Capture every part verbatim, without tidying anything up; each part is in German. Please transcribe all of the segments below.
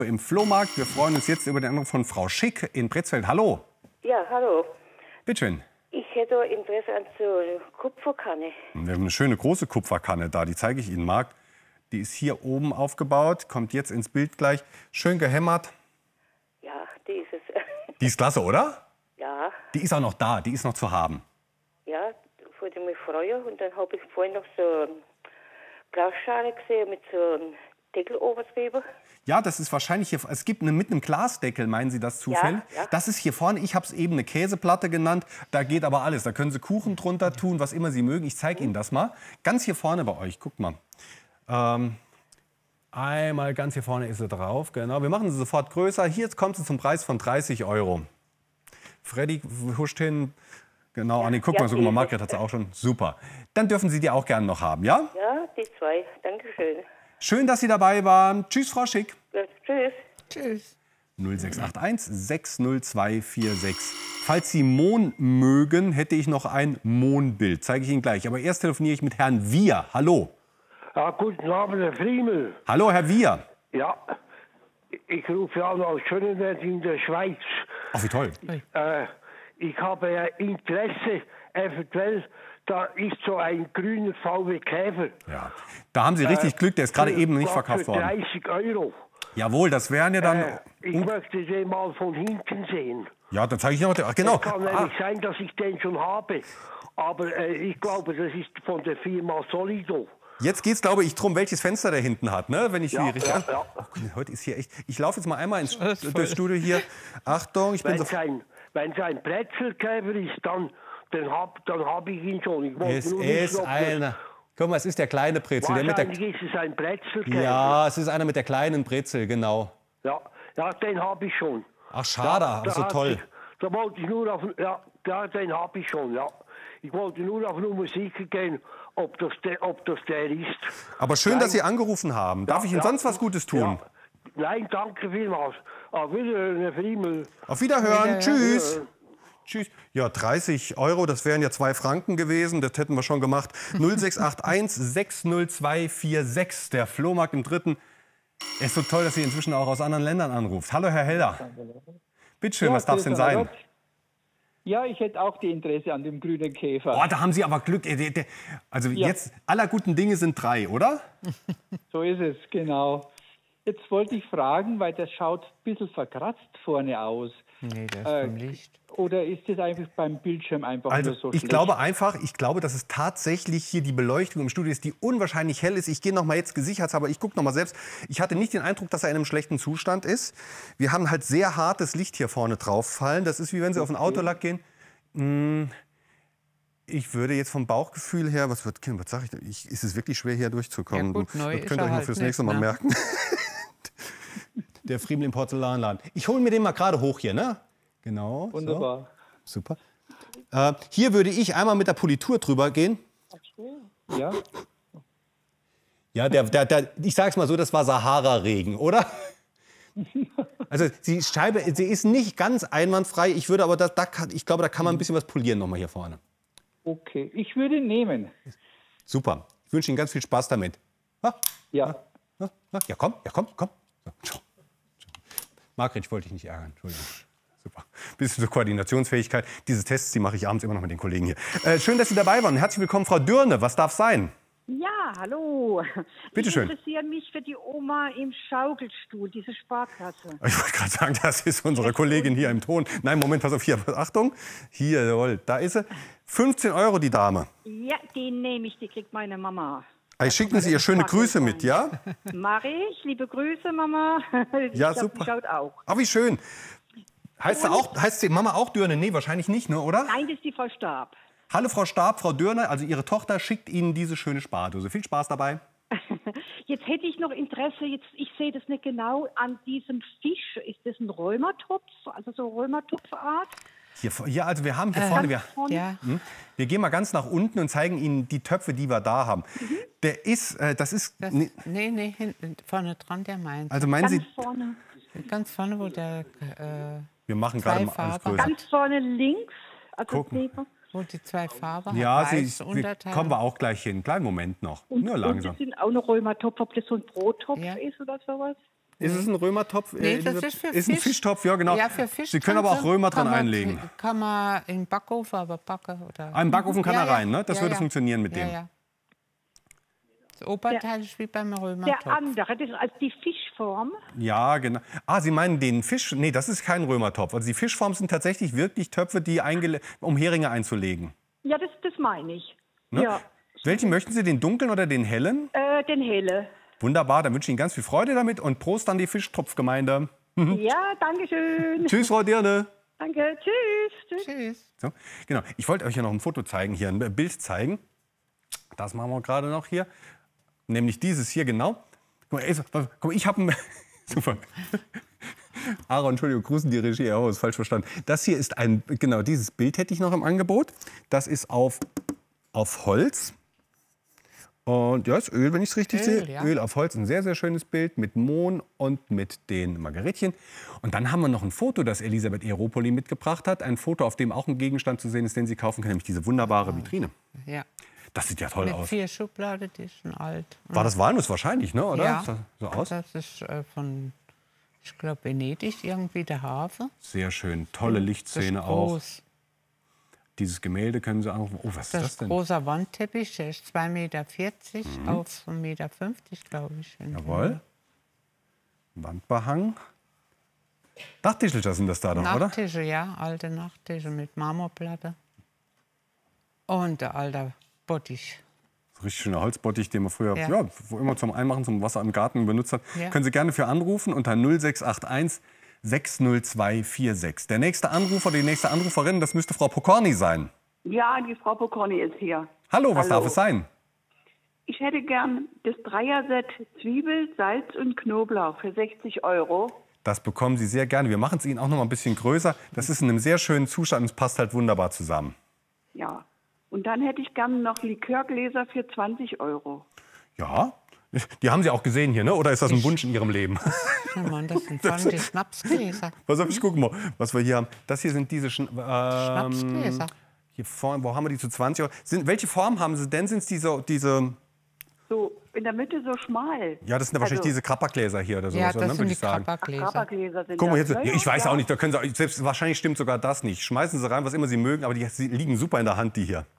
im Flohmarkt. Wir freuen uns jetzt über den Anruf von Frau Schick in Pretzfeld. Hallo. Ja, hallo. Bitte schön. Ich hätte Interesse an so einer Kupferkanne. Wir haben eine schöne große Kupferkanne da, die zeige ich Ihnen, Marc. Die ist hier oben aufgebaut, kommt jetzt ins Bild gleich. Schön gehämmert. Ja, die ist es. Die ist klasse, oder? Ja. Die ist auch noch da, die ist noch zu haben. Ja, ich wollte mich freuen. Und dann habe ich vorhin noch so eine Glasschale gesehen mit so einem Deckel oben drüber. Ja, das ist wahrscheinlich hier. Es gibt eine mit einem Glasdeckel, meinen Sie das zufällig? Ja, ja. Das ist hier vorne. Ich habe es eben eine Käseplatte genannt. Da geht aber alles. Da können Sie Kuchen drunter tun, was immer Sie mögen. Ich zeige Ihnen das mal. Ganz hier vorne bei euch. Guckt mal. Ähm, einmal ganz hier vorne ist sie drauf. Genau. Wir machen sie sofort größer. Hier kommt sie zum Preis von dreißig Euro. Freddy huscht hin. Genau. Anni, guck Ja, mal, so guck mal, die- Margret hat sie auch schon. Super. Dann dürfen Sie die auch gerne noch haben, ja? Ja, die zwei. Dankeschön. Schön, dass Sie dabei waren. Tschüss, Frau Schick. Ja, tschüss. Tschüss. null sechs acht eins sechs null zwei vier sechs. Falls Sie Mohn mögen, hätte ich noch ein Mohnbild. Zeige ich Ihnen gleich. Aber erst telefoniere ich mit Herrn Wier. Hallo. Ja, guten Abend, Herr Friemel. Hallo, Herr Wier. Ja, ich rufe an aus Schönenwert in der Schweiz. Ach, wie toll. Äh, ich habe ja Interesse, eventuell, da ist so ein grüner V W Käfer. Ja. Da haben Sie richtig Glück. Der ist gerade eben nicht verkauft Für worden. dreißig Euro. Jawohl, das wären ja dann... Äh, ich möchte den mal von hinten sehen. Ja, dann zeige ich noch... Ach, genau. Kann Ah, nämlich sein, dass ich den schon habe. Aber äh, ich glaube, das ist von der Firma Solido. jetzt geht es, glaube ich, darum, welches Fenster der hinten hat, ne? Wenn ich Ja, Sie richtig... ja, an- ja. Oh, heute ist hier echt... Ich laufe jetzt mal einmal ins durchs Studio hier. Achtung, ich bin Wenn so... es ein, wenn es ein Brezelkäfer ist, dann, dann habe dann hab ich ihn schon. Ich wollte Es nur ist wissen, ob das- einer... Guck mal, es ist der kleine Brezel. Der mit der... Wahrscheinlich ist es ein Brezelkäfer. Ja, es ist einer mit der kleinen Brezel, genau. Ja, ja, den habe ich schon. Ach, schade, Ja, aber so hat toll. sich- Da wollte ich nur auf... Ja, ja den habe ich schon, ja. Ich wollte nur auf Nummer sicher gehen, ob das der, ob das der ist. Aber schön, dass Nein. Sie angerufen haben. Darf Ja, ich Ihnen ja. sonst was Gutes tun? Ja. Nein, danke vielmals. Auf Wiederhören, Herr Friemel. Auf Wiederhören. Tschüss. Wiederhören. Tschüss. Ja, dreißig Euro, das wären ja zwei Franken gewesen. Das hätten wir schon gemacht. null sechs acht eins sechs null zwei vier sechs, der Flohmarkt im Dritten. Es ist so toll, dass Sie inzwischen auch aus anderen Ländern anruft. Hallo, Herr Helder. Bitte schön, Ja, was darf es denn grüß Gott, sein? Herr Gott. Ja, ich hätte auch die Interesse an dem grünen Käfer. Oh, da haben Sie aber Glück. Äh, der- der- Also Ja. jetzt, aller guten Dinge sind drei, oder? So ist es, genau. Jetzt wollte ich fragen, weil das schaut ein bisschen verkratzt vorne aus. Nee, das ist Äh, vom Licht. Oder ist das einfach beim Bildschirm einfach Also nur so ich schlecht? glaube einfach, ich glaube, dass es tatsächlich hier die Beleuchtung im Studio ist, die unwahrscheinlich hell ist. Ich gehe noch mal jetzt gesicherheitshalber, ich gucke noch mal selbst. Ich hatte nicht den Eindruck, dass er in einem schlechten Zustand ist. Wir haben halt sehr hartes Licht hier vorne drauf fallen. Das ist wie wenn Sie auf einen Autolack gehen. Hm, Ich würde jetzt vom Bauchgefühl her, was wird, was sag ich, denn? ich, ist es wirklich schwer hier durchzukommen? Ja gut, neu das ist könnt ihr er euch mal halt fürs nicht, nächste Mal ne? merken. Der Friemel im Porzellanladen. Ich hole mir den mal gerade hoch hier, ne? Genau. so. Wunderbar. Super. Äh, hier würde ich einmal mit der Politur drüber gehen. Ja, Ja, der, der, der, ich sage es mal so, das war Sahara-Regen, oder? Also die Scheibe, sie ist nicht ganz einwandfrei. Ich würde aber, das, da kann, ich glaube, da kann man ein bisschen was polieren noch mal hier vorne. okay. Ich würde nehmen. Super. Ich wünsche Ihnen ganz viel Spaß damit. Ah, Ja. ah, ah, ja, komm, ja, komm, komm. So. Margret, ich wollte dich nicht ärgern. Entschuldigung. Super. Bisschen zur Koordinationsfähigkeit. Diese Tests, die mache ich abends immer noch mit den Kollegen hier. Äh, schön, dass Sie dabei waren. Herzlich willkommen, Frau Dürne. Was darf sein? Ja, hallo. Bitte ich schön. interessiere mich für die Oma im Schaukelstuhl, diese Sparkasse. Ich wollte gerade sagen, das ist unsere Kollegin hier im Ton. Nein, Moment, pass auf, hier. Achtung. Hier, jawohl, da ist sie. fünfzehn Euro die Dame. Ja, die nehme ich, die kriegt meine Mama. Ich schicken Sie ihr schöne Grüße mit, ja? Mach ich. Liebe Grüße, Mama. Ich Ja, glaub, super. Die schaut auch. Ah, wie schön. Heißt, sie auch, heißt die Mama auch Dürne? Nee, wahrscheinlich nicht, ne, oder? Nein, das ist die Frau Stab. Hallo, Frau Stab, Frau Dürne, also Ihre Tochter schickt Ihnen diese schöne Spardose. Viel Spaß dabei. Jetzt hätte ich noch Interesse, jetzt, ich sehe das nicht genau, an diesem Fisch. Ist das ein Römertopf, also so Römertopfart? Hier, ja, also wir haben hier vorne, wir, Vorne? Ja, wir gehen mal ganz nach unten und zeigen Ihnen die Töpfe, die wir da haben. Der ist, äh, das ist, das, nee, nee, nee, hinten, vorne dran, der meint. also meinen Ganz Sie, vorne. Ganz vorne, wo der, äh, wir machen gerade mal alles Farben. größer. Ganz vorne links. Also Gucken. neben. wo die zwei Farben Ja, hat, Sie, weiß, wir, Unterteil. kommen wir auch gleich hin. Kleinen Moment noch. Und, Nur und langsam. das sind auch noch Römertopf, ob das so ein Brottopf Ja. ist oder sowas. Ist es ein Römertopf? Nee, äh, das dieser- ist für Ist ein Fisch. Fischtopf, ja genau. Ja, für Fisch. Sie können aber auch Römer dran kann man, einlegen. Kann man in den Backofen aber backen. Oder? Einen Backofen kann Ja, er ja. rein, ne? Das Ja, würde ja. funktionieren mit Ja, dem. ja. Das Oberteil ist wie beim Der Römertopf. andere, das ist als die Fischform. Ja, genau. Ah, Sie meinen den Fisch? Nee, das ist kein Römertopf. Also die Fischformen sind tatsächlich wirklich Töpfe, die eingele um Heringe einzulegen. Ja, das, das meine ich. Ne? Ja, Welchen möchten Sie, den dunklen oder den hellen? äh, den helle. Wunderbar, dann wünsche ich Ihnen ganz viel Freude damit und Prost an die Fischtopfgemeinde. Ja, danke schön. Tschüss, Frau Dirne. Danke, tschüss. tschüss. Tschüss. So, genau. Ich wollte euch ja noch ein Foto zeigen, hier ein Bild zeigen. Das machen wir gerade noch hier. Nämlich dieses hier, genau. Guck mal, ey, so, guck mal, ich habe ein... Super. Aaron, Entschuldigung, grüßen die Regie. Oh, ist falsch verstanden. Das hier ist ein... Genau, dieses Bild hätte ich noch im Angebot. Das ist auf, auf Holz. Und ja, ist Öl, wenn ich es richtig Öl, sehe. ja. Öl auf Holz, ein sehr, sehr schönes Bild mit Mohn und mit den Margaritchen. Und dann haben wir noch ein Foto, das Elisabeth Eropoli mitgebracht hat. Ein Foto, auf dem auch ein Gegenstand zu sehen ist, den Sie kaufen können, nämlich diese wunderbare Vitrine. Ja. Das sieht ja toll Mit aus. vier Schubladen, die ist schon alt. War das Walnuss wahrscheinlich, ne? Oder? Ja. Sah so aus? Das ist äh, von, ich glaube, Venedig, irgendwie der Hafen. Sehr schön. Tolle Das ist Lichtszene auch. groß. Dieses Gemälde können Sie auch. Oh, was ist Das das ist denn? großer Wandteppich, der ist zwei Meter vierzig auf ein Meter fünfzig, glaube ich. Jawohl. Wandbehang. Nachttischelchen sind das da doch, oder? Nachttische, ja, alte Nachttische mit Marmorplatte. Und der alte Bottich. So richtig schöner Holzbottich, den man früher ja. Ja. wo immer zum Einmachen, zum Wasser im Garten benutzt hat. Ja. Können Sie gerne für anrufen unter null sechs acht eins sechs null zwei vier sechs. Der nächste Anrufer, die nächste Anruferin, das müsste Frau Pokorny sein. Ja, die Frau Pokorny ist hier. Hallo, was Hallo. darf es sein? Ich hätte gern das Dreierset Zwiebel, Salz und Knoblauch für sechzig Euro. Das bekommen Sie sehr gerne. Wir machen es Ihnen auch noch mal ein bisschen größer. Das ist in einem sehr schönen Zustand und es passt halt wunderbar zusammen. Ja. Und dann hätte ich gern noch Likörgläser für zwanzig Euro. Ja, die haben Sie auch gesehen hier, ne? Oder ist das ein Wunsch in Ihrem Leben? Oh Mann, das sind von die Schnapsgläser. Pass auf, ich gucke mal, was wir hier haben. Das hier sind diese Schn ähm, Schnapsgläser. hier vorne, wo haben wir die zu zwanzig Euro? Sind, welche Form haben Sie denn? Sind es diese, diese, So in der Mitte so schmal. ja, das sind ja wahrscheinlich Also- diese Krappergläser hier oder sowas, Ja, ne, das würde sind die ich sagen. Krabbergläser. Krabbergläser sind Guck mal, das. jetzt, Ja, ja, ich weiß ja. auch nicht, da können Sie, selbst, wahrscheinlich stimmt sogar das nicht. Schmeißen Sie rein, was immer Sie mögen, aber die, sie liegen super in der Hand, die hier.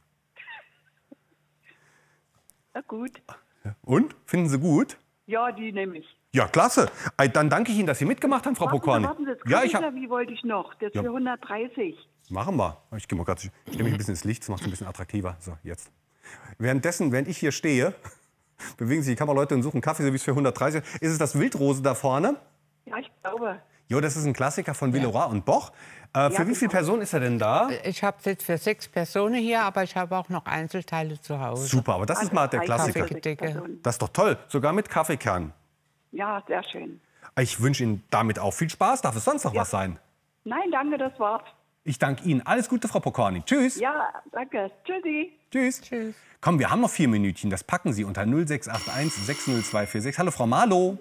Na gut. Und? Finden Sie gut? Ja, die nehme ich. Ja, klasse. Ey, dann danke ich Ihnen, dass Sie mitgemacht haben, Frau Warten Sie, Pokorny. warten Sie, das Ja, ich habe. wie wollte ich noch? Das Ja. für hundertdreißig. Machen wir. Ich gehe mal grad, ich stelle mich ein bisschen ins Licht, das macht es ein bisschen attraktiver. So, jetzt. Währenddessen, während ich hier stehe, bewegen sich die Kameraleute und suchen Kaffee, so wie es für hundertdreißig ist. Ist es das Wildrose da vorne? Ja, ich glaube. Jo, das ist ein Klassiker von Villeroy und Boch. Äh, für Ja, wie viele genau. Personen ist er denn da? Ich habe es jetzt für sechs Personen hier, aber ich habe auch noch Einzelteile zu Hause. Super, aber das ist mal der Drei Klassiker. Kaffee für sechs Dicke. Personen. Das ist doch toll, sogar mit Kaffeekern. Ja, sehr schön. Ich wünsche Ihnen damit auch viel Spaß. Darf es sonst noch was sein? Nein, danke, das war's. Ich danke Ihnen. Alles Gute, Frau Pokorny. Tschüss. Ja, danke. Tschüssi. Tschüss. Tschüss. Komm, wir haben noch vier Minütchen. Das packen Sie unter null sechs acht eins sechs null zwei vier sechs. Hallo, Frau Marlow.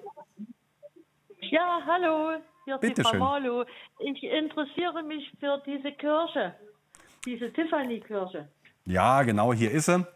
Ja, hallo, hier ist Bitte die Frau schön. Marlow. Ich interessiere mich für diese Kirche, diese Tiffany-Kirche. Ja, genau, hier ist sie.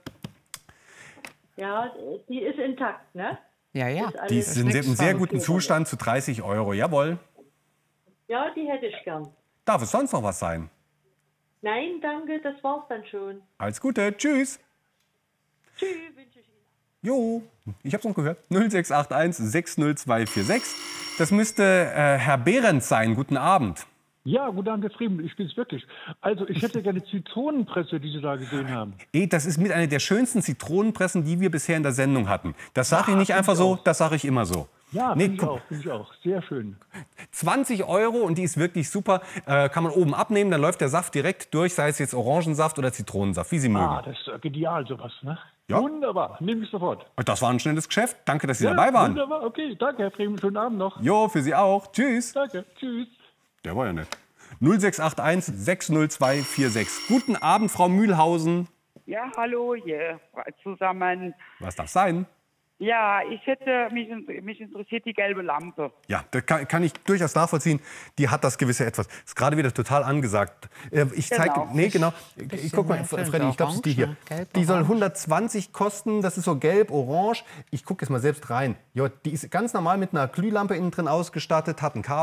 Ja, die ist intakt, ne? Ja, ja. Ist alles- Die ist in sehr, in sehr falsch. guten Zustand zu dreißig Euro. Jawohl. Ja, die hätte ich gern. Darf es sonst noch was sein? Nein, danke, das war's dann schon. Alles Gute. Tschüss. Tschüss, wünsche ich Ihnen. Jo, ich hab's noch gehört. null sechs acht eins sechs null zwei vier sechs. Das müsste äh, Herr Behrens sein. Guten Abend. Ja, guten Abend, Herr Frieden, ich bin's wirklich. Also, ich hätte gerne Zitronenpresse, die Sie da gesehen haben. Eh, das ist mit einer der schönsten Zitronenpressen, die wir bisher in der Sendung hatten. Das sage ich nicht find einfach ich so, auch. das sage ich immer so. Ja, Nee, finde ich guck, auch, finde ich auch. Sehr schön. zwanzig Euro und die ist wirklich super. Äh, kann man oben abnehmen, dann läuft der Saft direkt durch, sei es jetzt Orangensaft oder Zitronensaft, wie Sie mögen. Ah, das ist äh, genial, sowas, ne? Ja. Wunderbar, nehme ich sofort. Das war ein schnelles Geschäft. Danke, dass Sie Ja, dabei waren. Wunderbar, okay, danke, Herr Frieden, schönen Abend noch. Jo, für Sie auch. Tschüss. Danke, tschüss. Der war ja nett. null sechs acht eins sechs null zwei vier sechs. Guten Abend, Frau Mühlhausen. Ja, hallo hier zusammen. Was darf sein? Ja, ich hätte, mich, mich interessiert die gelbe Lampe. Ja, das kann, kann ich durchaus nachvollziehen. Die hat das gewisse Etwas. Ist gerade wieder total angesagt. Äh, Ich zeige, Genau. nee, genau. Ich guck mal, Freddy, ich glaube, das ist die hier. Die soll hundertzwanzig kosten. Das ist so gelb, orange. Ich gucke jetzt mal selbst rein. Ja, die ist ganz normal mit einer Glühlampe innen drin ausgestattet, hat ein Kabel.